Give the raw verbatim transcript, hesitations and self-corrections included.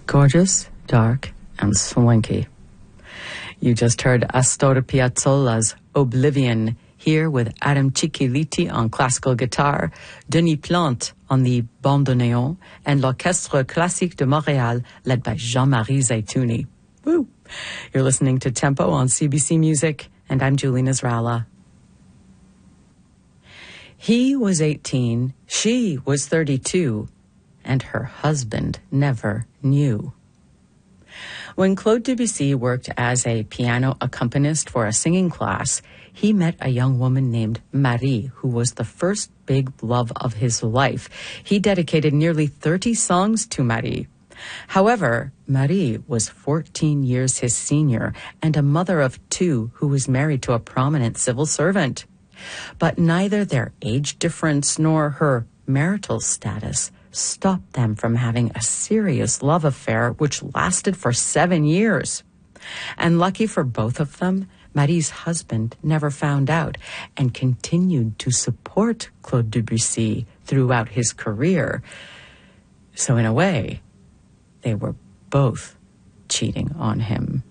Gorgeous, dark, and swanky. You just heard Astor Piazzolla's Oblivion, here with Adam Cicchiliti on classical guitar, Denis Plante on the bandoneon, and l'Orchestre Classique de Montréal, led by Jean-Marie Zaitouni. Woo! You're listening to Tempo on C B C Music, and I'm Julie Nasrallah. He was eighteen, she was thirty-two, and her husband never knew. When Claude Debussy worked as a piano accompanist for a singing class, he met a young woman named Marie, who was the first big love of his life. He dedicated nearly thirty songs to Marie. However, Marie was fourteen years his senior and a mother of two who was married to a prominent civil servant. But neither their age difference nor her marital status stopped them from having a serious love affair which lasted for seven years. And lucky for both of them, Marie's husband never found out and continued to support Claude Debussy throughout his career. So in a way, they were both cheating on him.